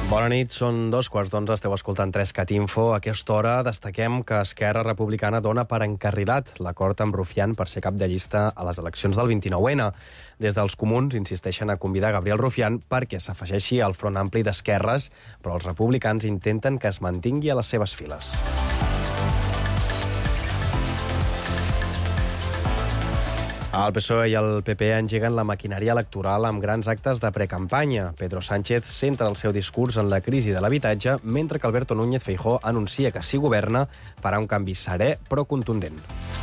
Bona nit, són 2:15, esteu escoltant 3CAT Info. A aquesta hora destaquem que Esquerra Republicana dona per encarrilat l'acord amb Rufián per ser cap de llista a les eleccions del 29N. Des dels comuns insisteixen a convidar Gabriel Rufián perquè s'afegeixi al Front Ampli d'Esquerres, però els republicans intenten que es mantingui a les seves files. El PSOE i el PP engeguen la maquinària electoral amb grans actes de precampanya. Pedro Sánchez centra el seu discurs en la crisi de l'habitatge, mentre que Alberto Núñez Feijóo anuncia que, si governa, farà un canvi serè però contundent.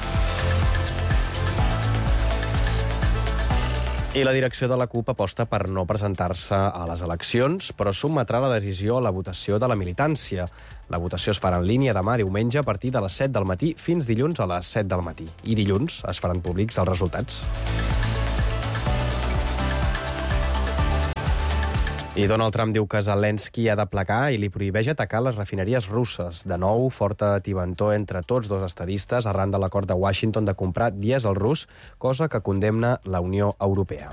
I la direcció de la CUP aposta per no presentar-se a les eleccions, però sotmetrà la decisió a la votació de la militància. La votació es farà en línia demà diumenge a partir de les 7 del matí fins dilluns a les 7 del matí. I dilluns es faran públics els resultats. I Donald Trump diu que Zelensky ha de placar i li prohibeix atacar les refineries russes. De nou, forta tibantor entre tots dos estadistes arran de l'acord de Washington de comprar dièsel rus, cosa que condemna la Unió Europea.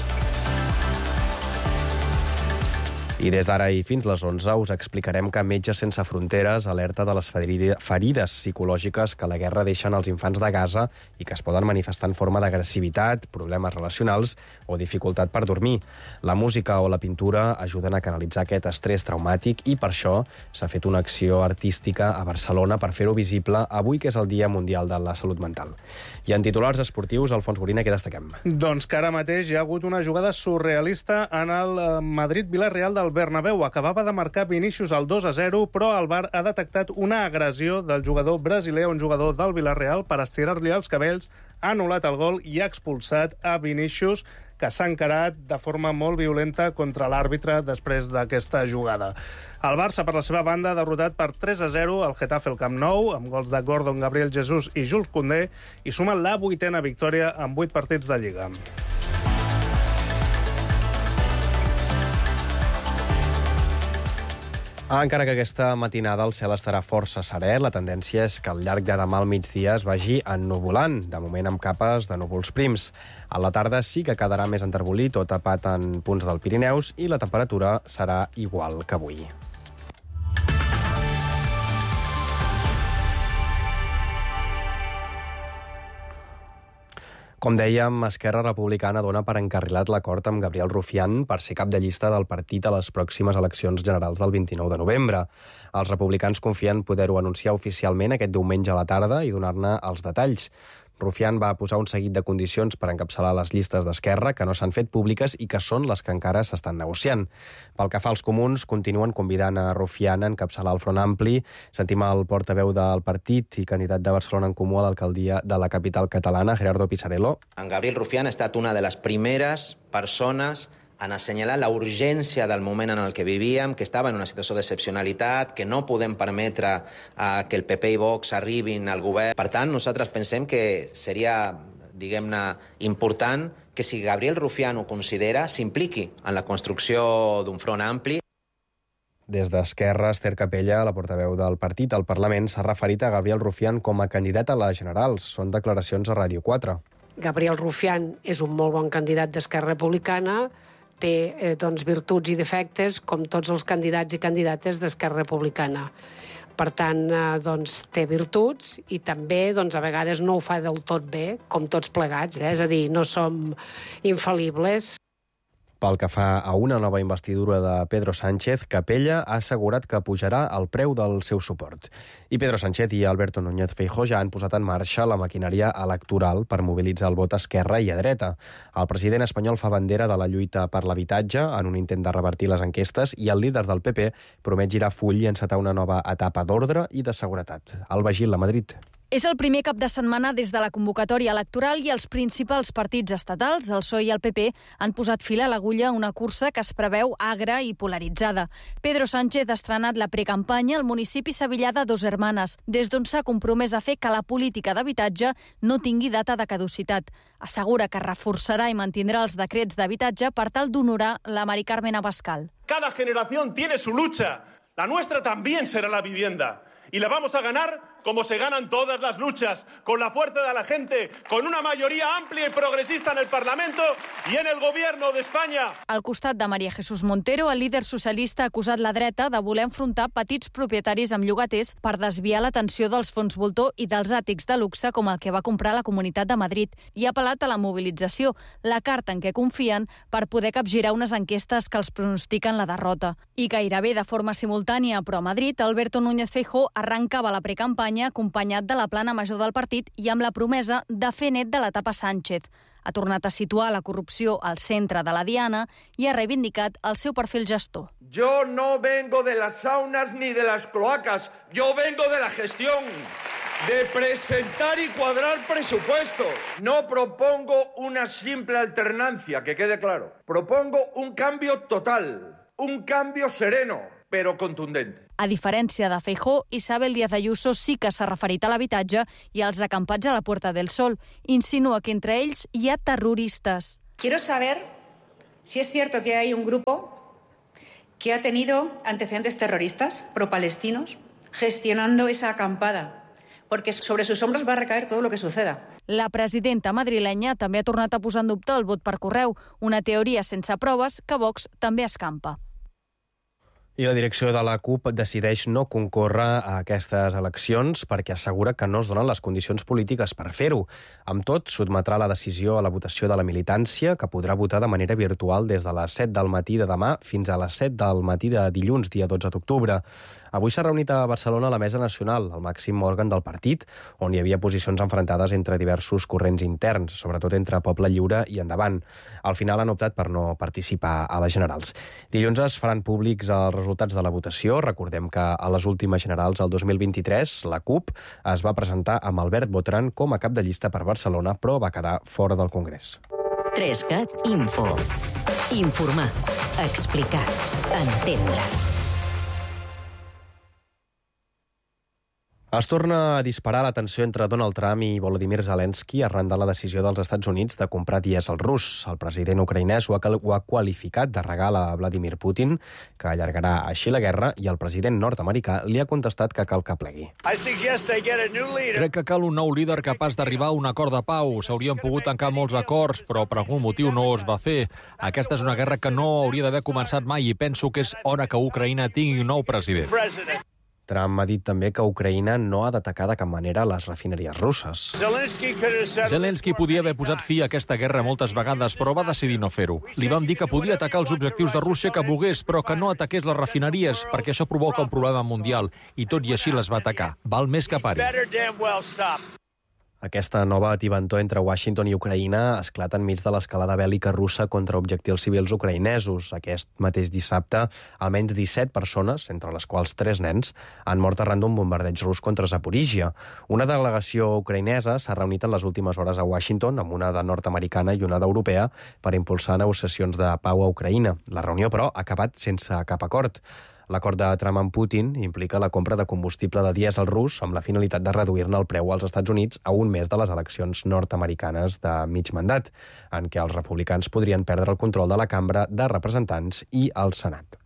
I des d'ara i fins les 11 us explicarem que Metges Sense Fronteres alerta de les ferides psicològiques que la guerra deixa als infants de Gaza i que es poden manifestar en forma d'agressivitat, problemes relacionals o dificultat per dormir. La música o la pintura ajuden a canalitzar aquest estrès traumàtic i per això s'ha fet una acció artística a Barcelona per fer-ho visible avui, que és el Dia Mundial de la Salut Mental. I en titulars esportius, Alfons Gorina, què destaquem? Doncs que ara mateix hi ha hagut una jugada surrealista en el Madrid-Villarreal del Bernabéu. Acabava de marcar Vinícius al 2-0, però el VAR ha detectat una agressió del jugador brasiler, un jugador del Villarreal, per estirar-li els cabells, ha anul·lat el gol i ha expulsat a Vinícius, que s'ha encarat de forma molt violenta contra l'àrbitre després d'aquesta jugada. El Barça, per la seva banda, ha derrotat per 3-0 el Getafe al Camp Nou, amb gols de Gordon, Gabriel Jesús i Jules Koundé, i suma la 8a victòria en 8 partits de Lliga. Encara que aquesta matinada el cel estarà força serè, la tendència és que al llarg de demà al migdia es vagi ennuvolant, de moment amb capes de núvols prims. A la tarda sí que quedarà més enterbolit o tapat en punts del Pirineus i la temperatura serà igual que avui. Com dèiem, Esquerra Republicana dona per encarrilat l'acord amb Gabriel Rufián per ser cap de llista del partit a les pròximes eleccions generals del 29 de novembre. Els republicans confien poder-ho anunciar oficialment aquest diumenge a la tarda i donar-ne els detalls. Rufián va posar un seguit de condicions per encapçalar les llistes d'Esquerra que no s'han fet públiques i que són les que encara s'estan negociant. Pel que fa als comuns, continuen convidant a Rufián a encapçalar el Front Ampli. Sentim el portaveu del partit i candidat de Barcelona en Comú a l'alcaldia de la capital catalana, Gerardo Pisarello. En Gabriel Rufián ha estat una de les primeres persones en assenyalar la urgència del moment en el que vivíem, que estava en una situació d'excepcionalitat, que no podem permetre que el PP i Vox arribin al govern. Per tant, nosaltres pensem que seria, diguem-ne, important que si Gabriel Rufián ho considera, s'impliqui en la construcció d'un front ampli. Des d'Esquerra, Esther Capella, la portaveu del partit al Parlament, s'ha referit a Gabriel Rufián com a candidat a les generals. Són declaracions a Ràdio 4. Gabriel Rufián és un molt bon candidat d'Esquerra Republicana, té virtuts i defectes com tots els candidats i candidates d'Esquerra Republicana. Per tant, té virtuts i també a vegades no ho fa del tot bé, com tots plegats, és a dir, no som infal·libles. Pel que fa a una nova investidura de Pedro Sánchez, Capella ha assegurat que pujarà el preu del seu suport. I Pedro Sánchez i Alberto Núñez Feijóo ja han posat en marxa la maquinària electoral per mobilitzar el vot a esquerra i a dreta. El president espanyol fa bandera de la lluita per l'habitatge en un intent de revertir les enquestes i el líder del PP promet girar full i encetar una nova etapa d'ordre i de seguretat. Alba Gil, a Madrid. És el primer cap de setmana des de la convocatòria electoral i els principals partits estatals, el PSOE i el PP, han posat fil a l'agulla una cursa que es preveu agra i polaritzada. Pedro Sánchez ha estrenat la precampanya al municipi sevillà de Dos Hermanes, des d'on s'ha compromès a fer que la política d'habitatge no tingui data de caducitat. Assegura que reforçarà i mantindrà els decrets d'habitatge per tal d'honorar la Mari Carmen Abascal. Cada generación tiene su lucha. La nuestra también será la vivienda. Y la vamos a ganar como se ganan todas las luchas, con la fuerza de la gente, con una mayoría amplia y progresista en el Parlamento y en el Gobierno de España. Al costat de María Jesús Montero, el líder socialista ha acusat la dreta de voler enfrontar petits propietaris amb llogaters per desviar l'atenció dels fons voltor i dels àtics de luxe com el que va comprar la Comunitat de Madrid i ha apel·lat a la mobilització, la carta en què confien per poder capgirar unes enquestes que els pronostiquen la derrota. I gairebé de forma simultània, però a Madrid, Alberto Núñez Feijóo arrencava la precampanya acompanyat de la plana major del partit i amb la promesa de fer net de l'etapa Sánchez. Ha tornat a situar la corrupció al centre de la diana i ha reivindicat el seu perfil gestor. Yo no vengo de las saunas ni de las cloacas, yo vengo de la gestión, de presentar y cuadrar presupuestos. No propongo una simple alternancia, que quede claro. Propongo un cambio total, un cambio sereno, però contundent. A diferència de Feijóo, Isabel Díaz Ayuso sí que s'ha referit a l'habitatge i als acampats a la Puerta del Sol. Insinua que entre ells hi ha terroristes. Quiero saber si es cierto que hay un grupo que ha tenido antecedentes terroristas pro-palestinos gestionando esa acampada, porque sobre sus hombros va a recaer todo lo que suceda. La presidenta madrilenya també ha tornat a posar en dubte el vot per correu, una teoria sense proves que Vox també escampa. I la direcció de la CUP decideix no concórrer a aquestes eleccions perquè assegura que no es donen les condicions polítiques per fer-ho. Amb tot, sotmetrà la decisió a la votació de la militància, que podrà votar de manera virtual des de les 7 del matí de demà fins a les 7 del matí de dilluns, dia 12 d'octubre. Avui s'ha reunit a Barcelona la Mesa Nacional, el màxim òrgan del partit, on hi havia posicions enfrontades entre diversos corrents interns, sobretot entre Poble Lliure i Endavant. Al final han optat per no participar a les generals. Dilluns es faran públics els resultats de la votació. Recordem que a les últimes generals, el 2023, la CUP es va presentar amb Albert Botran com a cap de llista per Barcelona, però va quedar fora del Congrés. 3CAT Info. Informar, explicar, entendre. Es torna a disparar la tensió entre Donald Trump i Volodymyr Zelensky arran de la decisió dels Estats Units de comprar dièsel rus. El president ucraïnès ho ha qualificat de regal a Vladimir Putin, que allargarà així la guerra, i el president nord-americà li ha contestat que cal que plegui. Crec que cal un nou líder capaç d'arribar a un acord de pau. S'haurien pogut tancar molts acords, però per algun motiu no es va fer. Aquesta és una guerra que no hauria d'haver començat mai i penso que és hora que Ucraïna tingui un nou president. Trump ha dit també que Ucraïna no ha d'atacar de cap manera les refineries russes. Zelensky podia haver posat fi a aquesta guerra moltes vegades, però va decidir no fer-ho. Li vam dir que podia atacar els objectius de Rússia que volgués, però que no ataqués les refineries, perquè això provoca un problema mundial, i tot i així les va atacar. Val més que pari. Aquesta nova tibantor entre Washington i Ucraïna esclata enmig de l'escalada bèl·lica russa contra objectius civils ucraïnesos. Aquest mateix dissabte, almenys 17 persones, entre les quals 3 nens, han mort arran d'un bombardeig rus contra Zaporíjia. Una delegació ucraïnesa s'ha reunit en les últimes hores a Washington, amb una de nord-americana i una d'europea, per impulsar negociacions de pau a Ucraïna. La reunió, però, ha acabat sense cap acord. L'acord de Trump amb Putin implica la compra de combustible de dièsel rus amb la finalitat de reduir-ne el preu als Estats Units a un mes de les eleccions nord-americanes de mig mandat, en què els republicans podrien perdre el control de la Cambra de Representants i el Senat.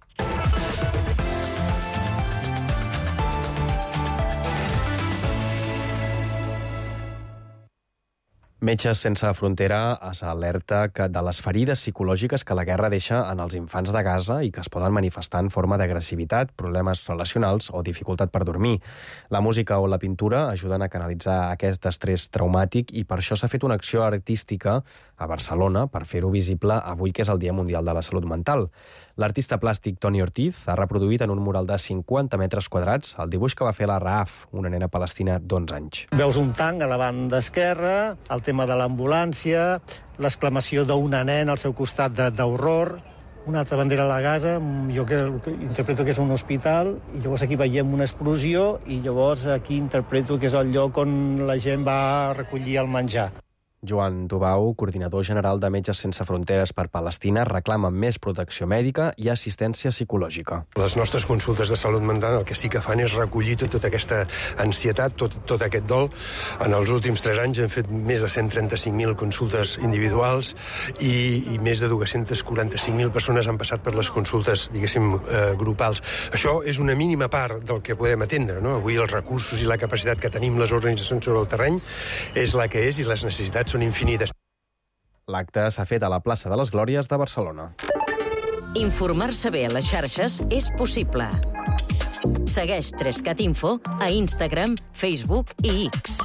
Metges Sense Frontera s'alerta de les ferides psicològiques que la guerra deixa en els infants de Gaza i que es poden manifestar en forma d'agressivitat, problemes relacionals o dificultat per dormir. La música o la pintura ajuden a canalitzar aquest estrès traumàtic i per això s'ha fet una acció artística a Barcelona per fer-ho visible avui, que és el Dia Mundial de la Salut Mental. L'artista plàstic Toni Ortiz ha reproduït en un mural de 50 metres quadrats el dibuix que va fer la Raaf, una nena palestina d'11 anys. Veus un tanc a la banda esquerra, el tema de l'ambulància, l'exclamació d'una nena al seu costat d'horror, una altra bandera a la Gaza, jo que interpreto que és un hospital, i llavors aquí veiem una explosió, i llavors aquí interpreto que és el lloc on la gent va recollir el menjar. Joan Tubau, coordinador general de Metges Sense Fronteres per Palestina, reclama més protecció mèdica i assistència psicològica. Les nostres consultes de salut mental el que sí que fan és recollir tota aquesta ansietat, tot aquest dol. En els últims 3 anys hem fet més de 135.000 consultes individuals i més de 245.000 persones han passat per les consultes, diguéssim, grupals. Això és una mínima part del que podem atendre, no? Avui els recursos i la capacitat que tenim les organitzacions sobre el terreny és la que és i les necessitats són infinites. L'acte s'ha fet a la plaça de les Glòries de Barcelona. Informar-se bé a les xarxes és possible. Segueix 3cat Info a Instagram, Facebook i X.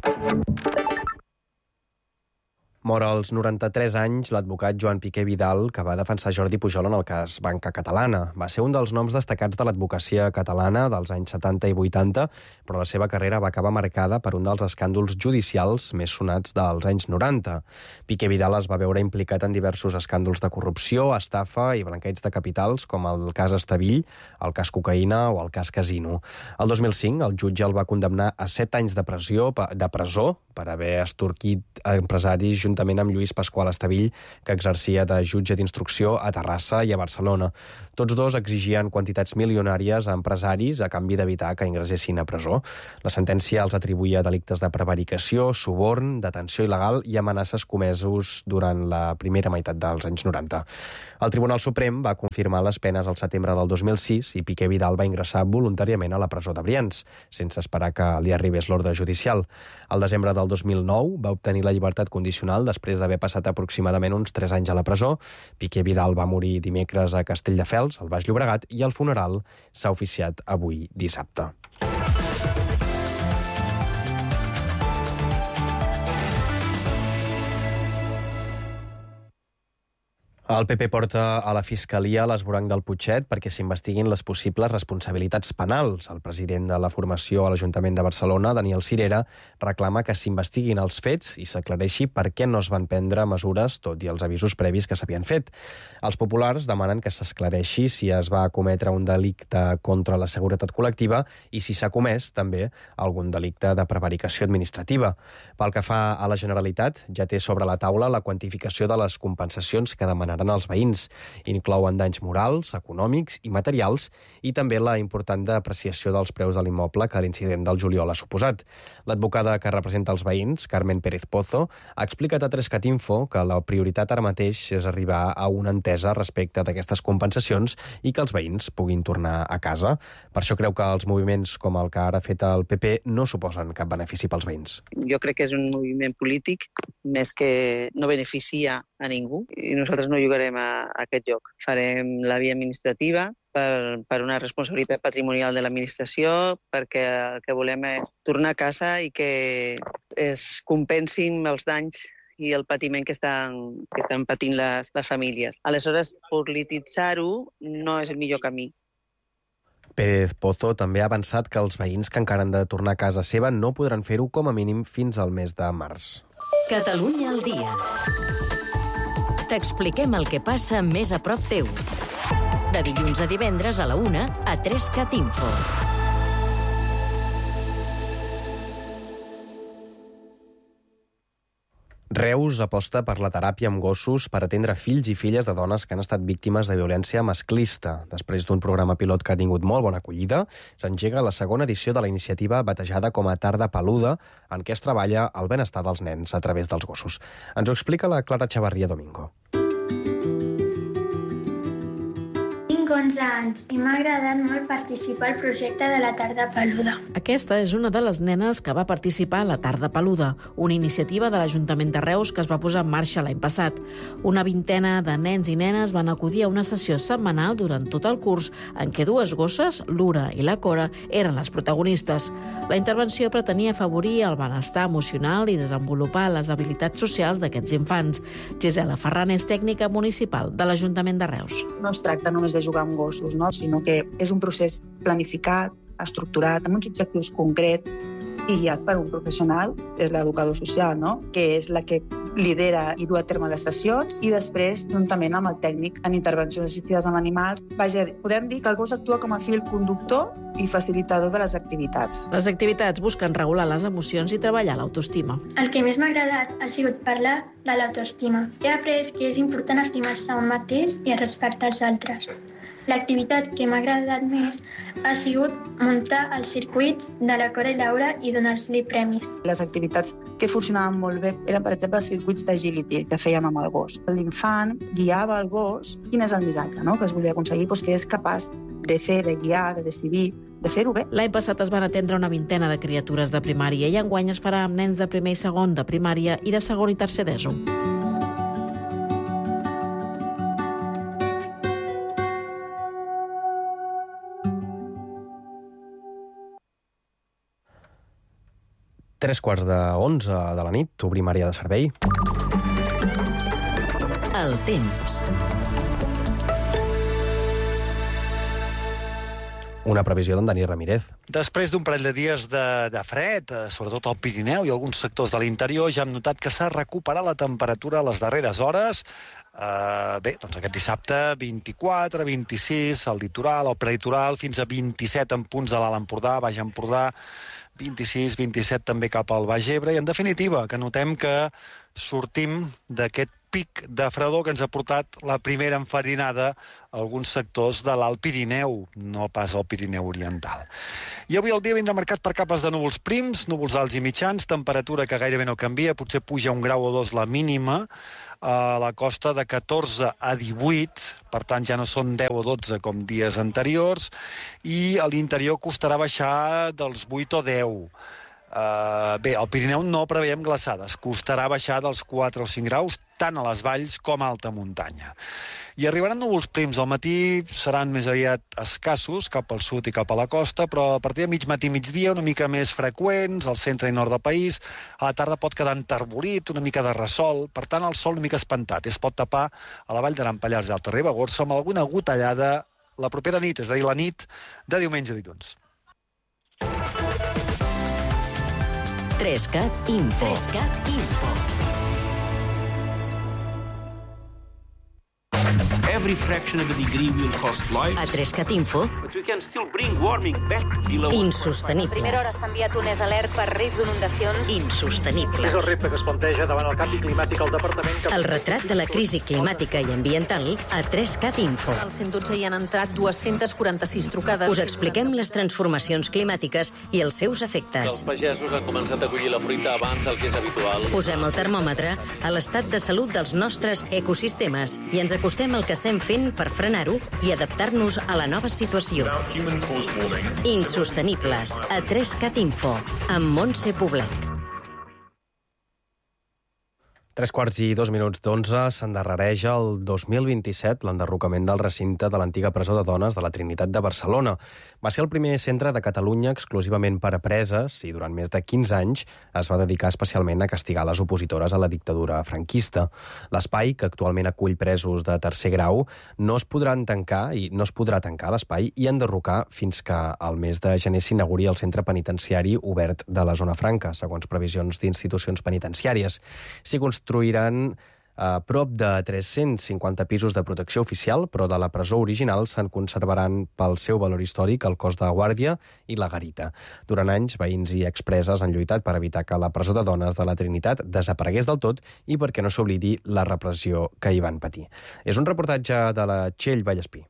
Mor als 93 anys l'advocat Joan Piqué Vidal, que va defensar Jordi Pujol en el cas Banca Catalana. Va ser un dels noms destacats de l'advocacia catalana dels anys 70 i 80, però la seva carrera va acabar marcada per un dels escàndols judicials més sonats dels anys 90. Piqué Vidal es va veure implicat en diversos escàndols de corrupció, estafa i blanqueig de capitals, com el cas Estavill, el cas Cocaïna o el cas Casino. El 2005, el jutge el va condemnar a 7 anys de presó per haver extorquit empresaris juntament amb Lluís Pasqual Estavill, que exercia de jutge d'instrucció a Terrassa i a Barcelona. Tots dos exigien quantitats milionàries a empresaris a canvi d'evitar que ingressessin a presó. La sentència els atribuïa delictes de prevaricació, suborn, detenció il·legal i amenaces comesos durant la primera meitat dels anys 90. El Tribunal Suprem va confirmar les penes al setembre del 2006 i Piqué Vidal va ingressar voluntàriament a la presó de Brians, sense esperar que li arribés l'ordre judicial. Al desembre del 2009 va obtenir la llibertat condicional després d'haver passat aproximadament uns 3 anys a la presó. Piqué Vidal va morir dimecres a Castelldefels, al Baix Llobregat, i el funeral s'ha oficiat avui dissabte. El PP porta a la Fiscalia l'esvoranc del Putxet perquè s'investiguin les possibles responsabilitats penals. El president de la formació a l'Ajuntament de Barcelona, Daniel Sirera, reclama que s'investiguin els fets i s'aclareixi per què no es van prendre mesures, tot i els avisos previs que s'havien fet. Els populars demanen que s'esclareixi si es va cometre un delicte contra la seguretat col·lectiva i si s'ha comès també algun delicte de prevaricació administrativa. Pel que fa a la Generalitat, ja té sobre la taula la quantificació de les compensacions que demanen els veïns. Inclouen danys morals, econòmics i materials i també la important depreciació dels preus de l'immoble que l'incident del juliol ha suposat. L'advocada que representa els veïns, Carmen Pérez Pozo, ha explicat a 3cat Info que la prioritat ara mateix és arribar a una entesa respecte d'aquestes compensacions i que els veïns puguin tornar a casa. Per això creu que els moviments com el que ara ha fet el PP no suposen cap benefici pels veïns. Jo crec que és un moviment polític més que no beneficia a ningú i nosaltres no jugarem a aquest joc. Farem la via administrativa per una responsabilitat patrimonial de l'administració, perquè el que volem és tornar a casa i que es compensin els danys i el patiment que estan patint les famílies. Aleshores, polititzar-ho no és el millor camí. Pérez Pozo també ha avançat que els veïns que encara han de tornar a casa seva no podran fer-ho com a mínim fins al mes de març. Catalunya al dia. T'expliquem el que passa més a prop teu. De dilluns a divendres a la 1 a 3cat Info. Reus aposta per la teràpia amb gossos per atendre fills i filles de dones que han estat víctimes de violència masclista. Després d'un programa pilot que ha tingut molt bona acollida, s'engega la segona edició de la iniciativa batejada com a Tarda Peluda, en què es treballa el benestar dels nens a través dels gossos. Ens ho explica la Clara Chavarría Domingo. Tinc 11 anys i m'ha agradat molt participar al projecte de la Tarda Peluda. Aquesta és una de les nenes que va participar a la Tarda Peluda, una iniciativa de l'Ajuntament de Reus que es va posar en marxa l'any passat. Una vintena de nens i nenes van acudir a una sessió setmanal durant tot el curs en què 2 gosses, l'Ura i la Cora, eren les protagonistes. La intervenció pretenia afavorir el benestar emocional i desenvolupar les habilitats socials d'aquests infants. Gisela Ferran és tècnica municipal de l'Ajuntament de Reus. No es tracta només de jugar amb gossos, no? Sinó que és un procés planificat, estructurat, amb uns objectius concrets i guiat per un professional, és l'educador social, no? Que és la que lidera i du a terme les sessions i després, juntament amb el tècnic en intervencions assistides amb animals, podem dir que el gos actua com a fil conductor i facilitador de les activitats. Les activitats busquen regular les emocions i treballar l'autoestima. El que més m'ha agradat ha sigut parlar de l'autoestima. He après que és important estimar-se un mateix i respectar els altres. L'activitat que m'ha agradat més ha sigut muntar els circuits de la Cora i Laura i donar-li premis. Les activitats que funcionaven molt bé eren, per exemple, els circuits d'agility que fèiem amb el gos. L'infant guiava el gos quin és el missatge, no?, que es volia aconseguir, que és capaç de fer, de guiar, de decidir, de fer-ho bé. L'any passat es van atendre una vintena de criatures de primària i enguany es farà amb nens de primer i segon de primària i de segon i tercer d'ESO. Tres quarts d'11 de la nit, obrim àrea de servei. El temps. Una previsió d'en Dani Ramírez. Després d'un parell de dies de fred, sobretot al Pirineu i alguns sectors de l'interior, ja hem notat que s'ha recuperat la temperatura a les darreres hores. Bé, doncs aquest dissabte 24, 26 al litoral, al prelitoral, fins a 27 en punts de l'Alt Empordà, Baix Empordà, 26, 27 també cap al Baix Ebre, i en definitiva que notem que sortim d'aquest pic de fredor que ens ha portat la primera enfarinada a alguns sectors de l'Alt Pirineu, no pas al Pirineu Oriental. I avui el dia vindrà marcat per capes de núvols prims, núvols alts i mitjans, temperatura que gairebé no canvia, potser puja 1 grau o 2 la mínima, a la costa de 14 a 18, per tant ja no són 10 o 12 com dies anteriors, i a l'interior costarà baixar dels 8 o 10. Bé, al Pirineu no preveiem glaçades, costarà baixar dels 4 o 5 graus, tant a les valls com a alta muntanya. I arribaran núvols prims al matí, seran més aviat escassos cap al sud i cap a la costa, però a partir de mig matí i migdia una mica més freqüents, al centre i nord del país. A la tarda pot quedar enterbolit, una mica de ressol, per tant el sol una mica espantat. Es pot tapar a la vall d'Aran, Pallars i Alta Ribagorça amb alguna gotellada la propera nit, és a dir, la nit de diumenge a dilluns. 3CAT Info. 3CAT Info. Every fraction of a degree will cost lives. A 3CAT Info. But we can still bring warming back below. Insostenibles. A primera hora s'ha enviat un alert per risc d'inundacions. Insostenibles. És el repte que es planteja davant el canvi climàtic al departament. El retrat de la crisi climàtica i ambiental a 3CAT Info. Al 112 hi han entrat 246 trucades. Us expliquem les transformacions climàtiques i els seus efectes. Els pagesos han començat a collir la fruita abans del que és habitual. Posem el termòmetre a l'estat de salut dels nostres ecosistemes i ens acostem al que estem fent per frenar-ho i adaptar-nos a la nova situació. Insostenibles, a 3CAT Info, amb Montse Poblet. 3:02 s'endarrereix el 2027 l'enderrocament del recinte de l'antiga presó de dones de la Trinitat de Barcelona. Va ser el primer centre de Catalunya exclusivament per a preses i durant més de 15 anys es va dedicar especialment a castigar les opositores a la dictadura franquista. L'espai, que actualment acull presos de tercer grau, no es podrà tancar l'espai i enderrocar fins que al mes de gener s'inauguri el centre penitenciari obert de la Zona Franca, segons previsions d'institucions penitenciàries. S'hi construiran prop de 350 pisos de protecció oficial, però de la presó original se'n conservaran pel seu valor històric el cos de guàrdia i la garita. Durant anys, veïns i expreses han lluitat per evitar que la presó de dones de la Trinitat desaparegués del tot i perquè no s'oblidi la repressió que hi van patir. És un reportatge de la Txell Vallespí.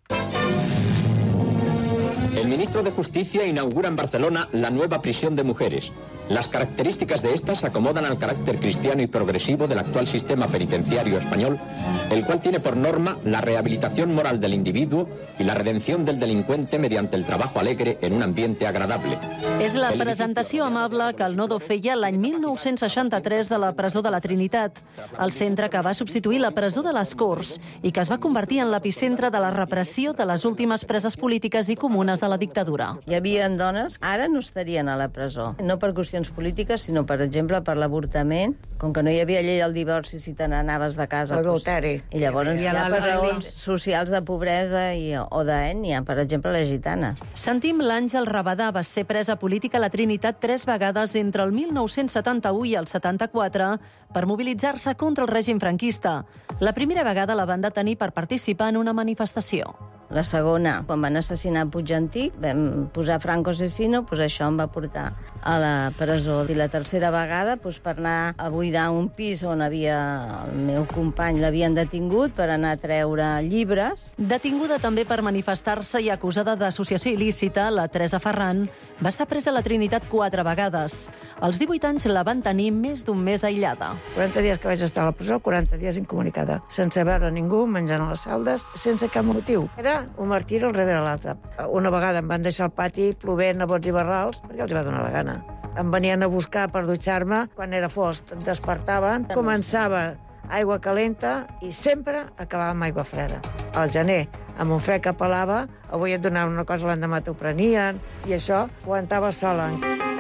El ministro de Justicia inaugura en Barcelona la nueva prisión de mujeres. Las características de estas se acomodan al carácter cristiano y progresivo del actual sistema penitenciario español, el cual tiene por norma la rehabilitación moral del individuo y la redención del delincuente mediante el trabajo alegre en un ambiente agradable. És la presentació amable que el Nodo feia l'any 1963 de la presó de la Trinitat, el centre que va substituir la presó de les Corts i que es va convertir en l'epicentre de la repressió de les últimes preses polítiques i comunes de la dictadura. Hi havia dones, ara no estarien a la presó, no per qüestions qüestions polítiques, sinó, per exemple, per l'avortament. Com que no hi havia llei al divorci si te n'anaves de casa... L'adulteri. I llavors hi ha per raons socials de pobresa o d'ètnia, per exemple, les gitanes. Sentim l'Àngel Rabadà va ser presa política a la Trinitat 3 vegades entre el 1971 i el 74 per mobilitzar-se contra el règim franquista. La primera vegada la van detenir per participar en una manifestació. La segona, quan van assassinar Puigdentí, vam posar Franco asesino, doncs això em va portar a la presó. I la tercera vegada, per anar a buidar un pis on havia el meu company, l'havien detingut per anar a treure llibres. Detinguda també per manifestar-se i acusada d'associació il·lícita, la Teresa Ferran va estar presa a la Trinitat 4 vegades. Als 18 anys la van tenir més d'un mes aïllada. 40 dies que vaig estar a la presó, 40 dies incomunicada, sense veure ningú, menjant a les celdes, sense cap motiu. Era un martiri al darrere l'altre. Una vegada em van deixar al pati plovent a bots i barrals perquè els va donar la gana. Em venien a buscar per dutxar-me quan era fosc. Em despertaven, començava aigua calenta i sempre acabava amb aigua freda. Al gener, amb un fred que pelava, avui et donaven una cosa, l'endemà t'ho prenien, i això aguantava sola.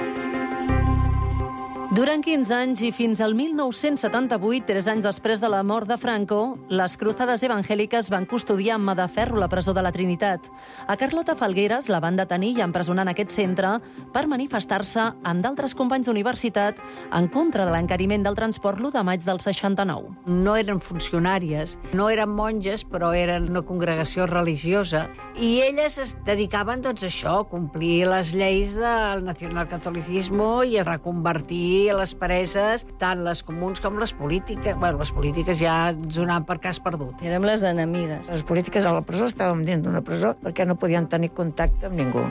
Durant 15 anys i fins al 1978, 3 anys després de la mort de Franco, les Cruzades Evangèliques van custodiar amb mà de ferro la presó de la Trinitat. A Carlota Falgueres la van detenir i empresonar en aquest centre per manifestar-se amb d'altres companys d'universitat en contra de l'encariment del transport l'1 de maig del 69. No eren funcionàries, no eren monges, però eren una congregació religiosa. I elles es dedicaven, doncs, a això, a complir les lleis del nacionalcatolicismo i a reconvertir les pareses, tant les comuns com les polítiques. Bueno, les polítiques ja ens donaven per cas perdut. Érem les enemigues. Les polítiques a la presó estàvem dins d'una presó perquè no podien tenir contacte amb ningú.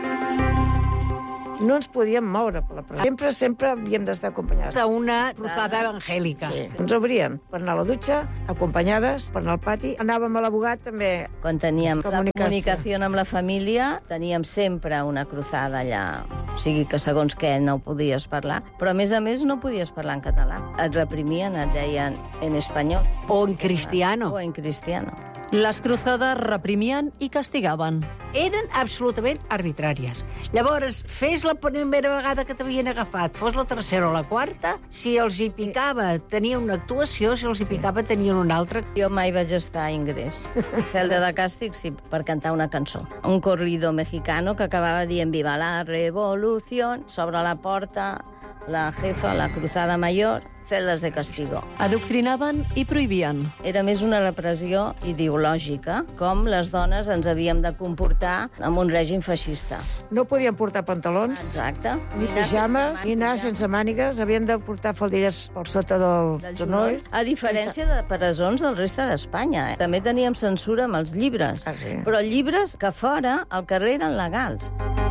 No ens podíem moure per la presó. Sempre havíem d'estar acompanyades. D'una cruzada evangèlica. Sí. Ens obrien per anar a la dutxa, acompanyades, per anar al pati. Anàvem a l'abogat, també. Quan teníem la comunicació amb la família, teníem sempre una cruzada allà. O sigui que segons què no podies parlar. Però, a més, no podies parlar en català. Et reprimien, et deien en espanyol. O en cristiano. O en cristiano. Les cruzades reprimien i castigaven. Eren absolutament arbitràries. Llavors, fes la primera vegada que t'havien agafat, fos la tercera o la quarta, si els hi picava tenia una actuació, si els hi picava tenien una altra. Jo mai vaig estar a ingrés. Celda de càstig, sí, per cantar una cançó. Un corrido mexicano que acabava dient «Viva la revolución», sobre la porta, la jefa, la cruzada mayor, celdes de castigo. Adoctrinaven i prohibien. Era més una repressió ideològica, com les dones ens havíem de comportar amb un règim feixista. No podíem portar pantalons, exacte, ni pijames, ni anar sense mànigues, havien de portar faldilles per sota del genoll. A diferència de presons del reste d'Espanya. També teníem censura amb els llibres, però llibres que fora, al carrer, eren legals.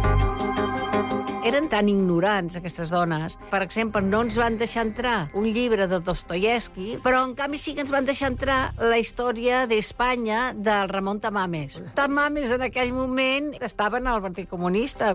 Eren tan ignorants, aquestes dones. Per exemple, no ens van deixar entrar un llibre de Dostoyevsky, però en canvi sí que ens van deixar entrar la història d'Espanya del Ramon Tamames. Tamames en aquell moment estaven al Partit Comunista.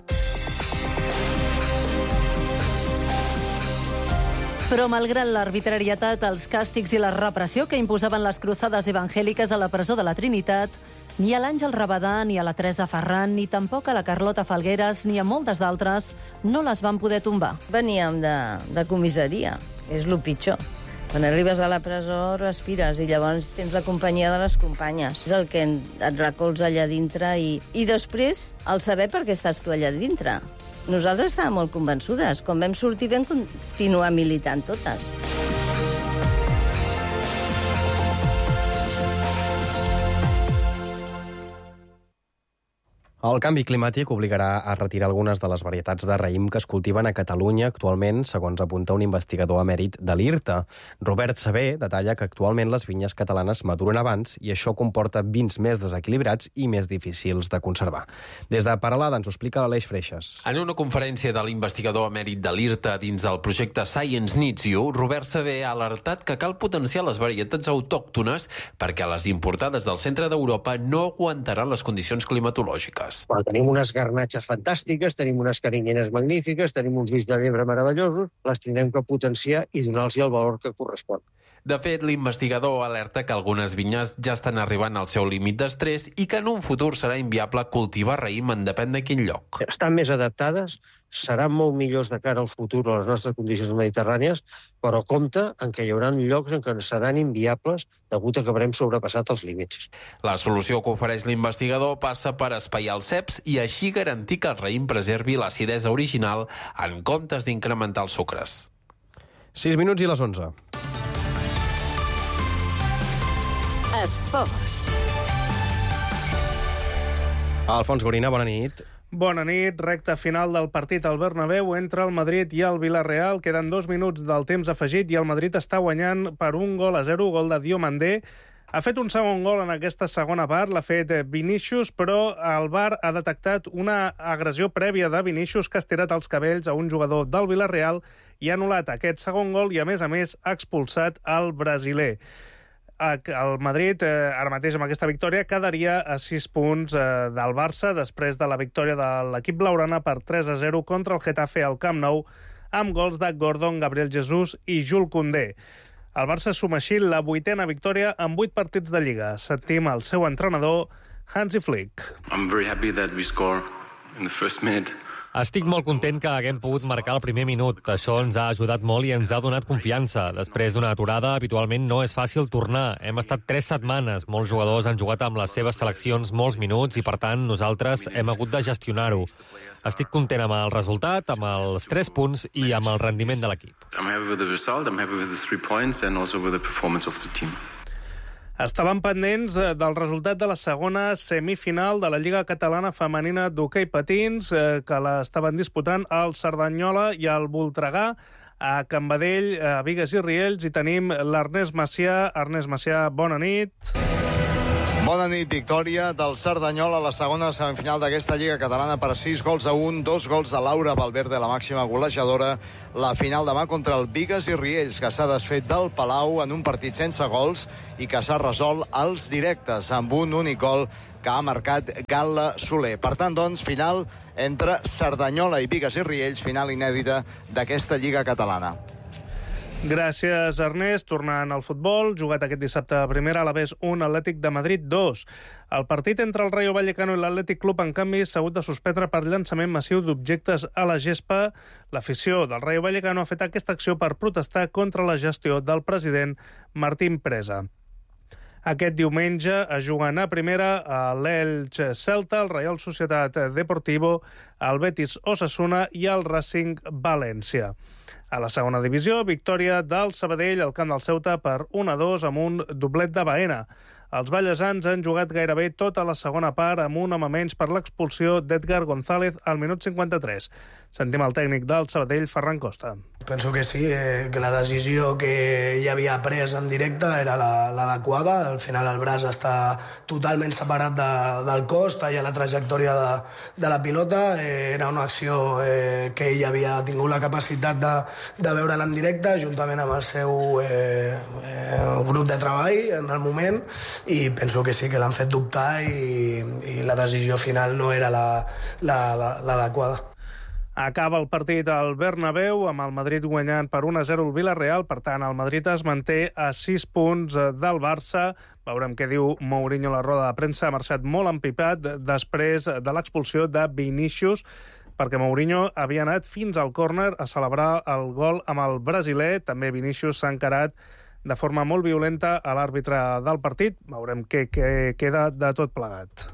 Però malgrat l'arbitrarietat, els càstigs i la repressió que imposaven les cruzades evangèliques a la presó de la Trinitat, ni a l'Àngel Rabadà, ni a la Teresa Ferran, ni tampoc a la Carlota Falgueres, ni a moltes d'altres, no les van poder tombar. Veníem de comissaria, és el pitjor. Quan arribes a la presó respires i llavors tens la companyia de les companyes. És el que et recolza allà dintre i després el saber per què estàs tu allà dintre. Nosaltres estàvem molt convençudes. Quan vam sortir vam continuar militant totes. El canvi climàtic obligarà a retirar algunes de les varietats de raïm que es cultiven a Catalunya actualment, segons apunta un investigador emèrit de l'IRTA. Robert Sabé detalla que actualment les vinyes catalanes maduren abans i això comporta vins més desequilibrats i més difícils de conservar. Des de Peralada ens ho explica l'Aleix Freixas. En una conferència de l'investigador emèrit de l'IRTA dins del projecte Science Needs You, Robert Sabé ha alertat que cal potenciar les varietats autòctones perquè les importades del centre d'Europa no aguantaran les condicions climatològiques. Bueno, tenim unes garnatxes fantàstiques, tenim unes carinyenes magnífiques, tenim uns ulls de llebre meravellosos, les tindrem que potenciar i donar-los el valor que correspon. De fet, l'investigador alerta que algunes vinyes ja estan arribant al seu límit d'estrès i que en un futur serà inviable cultivar raïm en depèn de quin lloc. Estan més adaptades seran molt millors de cara al futur a les nostres condicions mediterrànies, però compte en què hi haurà llocs en què seran inviables degut a que haurem sobrepassat els límits. La solució que ofereix l'investigador passa per espaiar els ceps i així garantir que el raïm preservi l'acidesa original en comptes d'incrementar els sucres. 6 minuts i les 11. Esports. Alfons Gorina, bona nit. Bona nit. Recta final del partit al Bernabéu entre el Madrid i el Villarreal. Queden 2 minuts del temps afegit i el Madrid està guanyant per 1-0, gol de Diomandé. Ha fet un segon gol en aquesta segona part, l'ha fet Vinícius, però el VAR ha detectat una agressió prèvia de Vinícius que ha estirat els cabells a un jugador del Villarreal i ha anul·lat aquest segon gol i, a més, ha expulsat el brasiler. El Madrid, ara mateix amb aquesta victòria, quedaria a 6 punts del Barça després de la victòria de l'equip blaugrana per 3-0 contra el Getafe al Camp Nou amb gols de Gordon, Gabriel Jesús i Jules Koundé. El Barça suma així la 8ª victòria en 8 partits de Lliga. Sentim el seu entrenador, Hansi Flick. I'm very happy that we score in the first minute. Estic molt content que haguem pogut marcar el primer minut. Això ens ha ajudat molt i ens ha donat confiança. Després d'una aturada, habitualment no és fàcil tornar. Hem estat 3 setmanes. Molts jugadors han jugat amb les seves seleccions molts minuts i, per tant, nosaltres hem hagut de gestionar-ho. Estic content amb el resultat, amb els 3 punts i amb el rendiment de l'equip. I'm happy with the result, I'm happy with the 3 points and also with the performance of the team. Estaven pendents del resultat de la segona semifinal de la Lliga Catalana Femenina d'Hoquei Patins, que l'estaven disputant el Cerdanyola i el Voltregà. A Can Badell, a Bigues i Riells, i tenim l'Ernest Macià. Ernest Macià, bona nit. Bona nit, victòria del Cerdanyola a la segona semifinal d'aquesta Lliga Catalana per 6-1, 2 gols de Laura Valverde, la màxima golejadora. La final demà contra el Bigues i Riells, que s'ha desfet del Palau en un partit sense gols i que s'ha resolt als directes amb un únic gol que ha marcat Gal·la Soler. Per tant, doncs, final entre Cerdanyola i Bigues i Riells, final inèdita d'aquesta Lliga Catalana. Gràcies, Ernest. Tornant al futbol, jugat aquest dissabte a primera, Alavés 1, Atlètic de Madrid 2. El partit entre el Rayo Vallecano i l'Atlètic Club, en canvi, s'ha hagut de suspendre per llançament massiu d'objectes a la gespa. L'afició del Rayo Vallecano ha fet aquesta acció per protestar contra la gestió del president Martín Presa. Aquest diumenge es juguen a primera a l'Elx Celta, el Real Societat Deportivo, el Betis Osasuna i el Racing València. A la segona divisió, victòria del Sabadell al camp del Ceuta per 1-2 amb un doblet de Baena. Els ballesans han jugat gairebé tota la segona part amb un home menys per l'expulsió d'Edgar González al minut 53. Sentim el tècnic del Sabadell, Ferran Costa. Penso que sí, que la decisió que ja havia pres en directe era l'adequada. Al final el braç està totalment separat del cos, talla la trajectòria de la pilota. Era una acció que ell havia tingut la capacitat de veure-la en directe, juntament amb el seu grup de treball en el moment, i penso que sí, que l'han fet dubtar i la decisió final no era l'adequada. Acaba el partit al Bernabéu, amb el Madrid guanyant per 1-0 el Villarreal. Per tant, el Madrid es manté a 6 punts del Barça. Veurem què diu Mourinho a la roda de premsa. Ha marxat molt empipat després de l'expulsió de Vinícius, perquè Mourinho havia anat fins al córner a celebrar el gol amb el brasiler. També Vinícius s'ha encarat de forma molt violenta a l'àrbitre del partit. Veurem què queda de tot plegat.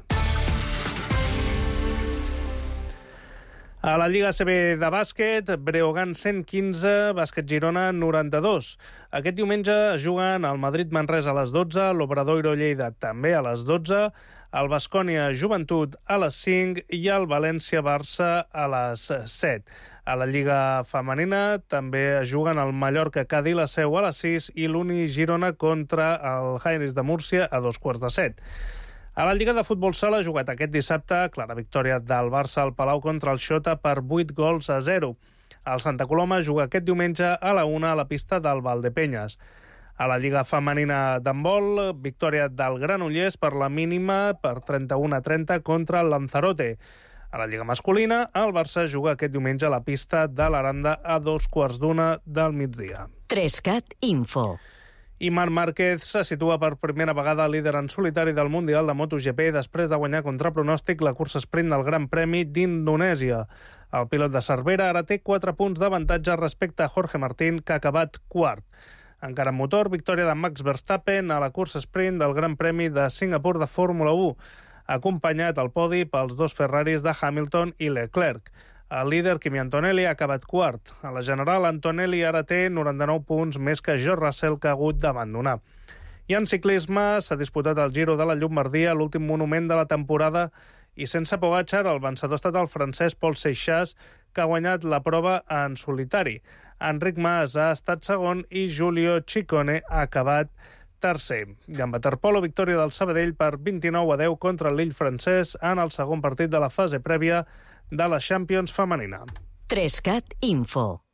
A la Lliga ACB de bàsquet, Breogán 115, Bàsquet Girona 92. Aquest diumenge es juguen el Madrid-Manresa a les 12, l'Obradoiro-Lleida també a les 12, el Baskonia-Joventut a les 5 i el València-Barça a les 7. A la Lliga femenina també es juguen el Mallorca-Cadí, la Seu a les 6 i l'Uni-Girona contra el Heinrich de Múrcia a 2:15. A la Lliga de Futbol Sala ha jugat aquest dissabte clara victòria del Barça al Palau contra el Xota per 8-0. El Santa Coloma juga aquest diumenge a la 1 a la pista del Valdepenyes. A la Lliga femenina d'handbol, victòria del Granollers per la mínima per 31-30 contra el Lanzarote. A la Lliga masculina, el Barça juga aquest diumenge a la pista de l'Aranda a 2:15 del migdia. 3cat Info. I Marc Márquez se situa per primera vegada líder en solitari del Mundial de MotoGP després de guanyar contra pronòstic la cursa sprint del Gran Premi d'Indonèsia. El pilot de Cervera ara té 4 punts d'avantatge respecte a Jorge Martín, que ha acabat quart. Encara en motor, victòria de Max Verstappen a la cursa sprint del Gran Premi de Singapur de Fórmula 1, acompanyat al podi pels 2 Ferraris de Hamilton i Leclerc. El líder, Kimi Antonelli, ha acabat quart. A la general, Antonelli ara té 99 punts més que George Russell, que ha hagut d'abandonar. I en ciclisme s'ha disputat el Giro de la Llombardia, l'últim monument de la temporada, i sense Pogačar, el vencedor ha estat el francès Paul Seixas, que ha guanyat la prova en solitari. Enric Mas ha estat segon i Giulio Ciccone ha acabat tercer. I en waterpolo, victòria del Sabadell per 29-10 contra l'Ill francès en el segon partit de la fase prèvia de la Champions femenina. 3CAT Info.